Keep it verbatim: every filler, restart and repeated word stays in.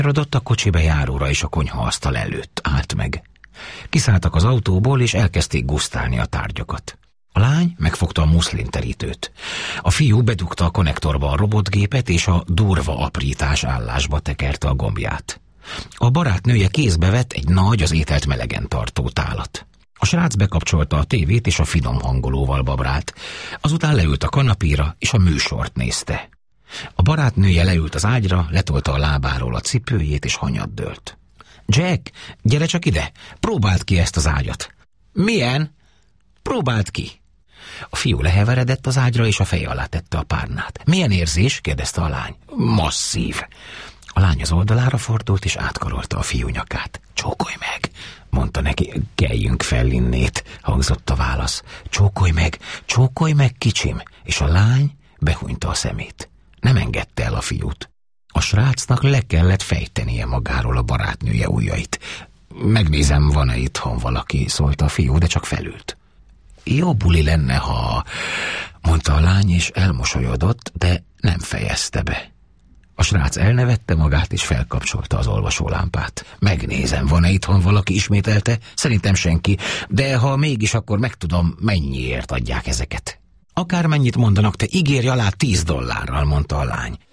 Rodott a kocsi bejáróra és a konyhaasztal előtt állt meg. Kiszálltak az autóból, és elkezdték gusztálni a tárgyakat. A lány megfogta a muszlinterítőt. A fiú bedugta a konnektorba a robotgépet, és a durva aprítás állásba tekerte a gombját. A barátnője kézbe vett egy nagy, az ételt melegen tartó tálat. A srác bekapcsolta a tévét, és a finom hangolóval babrált. Azután leült a kanapéra, és a műsort nézte. A barátnője leült az ágyra, letolta a lábáról a cipőjét, és hanyat dőlt. Jack, gyere csak ide, próbáld ki ezt az ágyat. Milyen? Próbáld ki. A fiú leheveredett az ágyra, és a feje alá tette a párnát. Milyen érzés? kérdezte a lány. Masszív. A lány az oldalára fordult, és átkarolta a fiú nyakát. Csókolj meg, mondta neki. Keljünk fel innét, hangzott a válasz. Csókolj meg, csókolj meg, kicsim. És a lány behunyta a szemét. Nem engedte el a fiút. A srácnak le kellett fejtenie magáról a barátnője ujjait. Megnézem, van-e itthon valaki, szólt a fiú, de csak felült. Jó buli lenne, ha... mondta a lány, és elmosolyodott, de nem fejezte be. A srác elnevette magát, és felkapcsolta az olvasólámpát. Megnézem, van-e itthon valaki, ismételte. Szerintem senki, de ha mégis, akkor megtudom, mennyiért adják ezeket. Akármennyit mondanak, te ígérj alá tíz dollárral, mondta a lány.